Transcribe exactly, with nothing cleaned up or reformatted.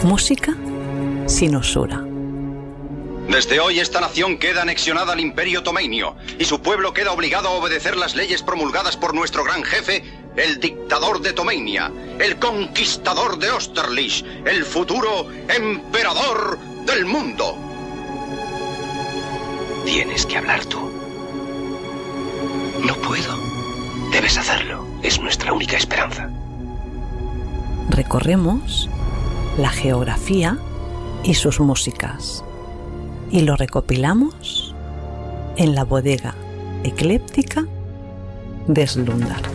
Música sin usura. Desde hoy esta nación queda anexionada al Imperio Tomeinio y su pueblo queda obligado a obedecer las leyes promulgadas por nuestro gran jefe, el dictador de Tomeinia, el conquistador de Osterlich, el futuro emperador del mundo. Tienes que hablar tú. No puedo. Debes hacerlo. Es nuestra única esperanza. Recorremos la geografía y sus músicas y lo recopilamos en la bodega ecléptica de Slundar.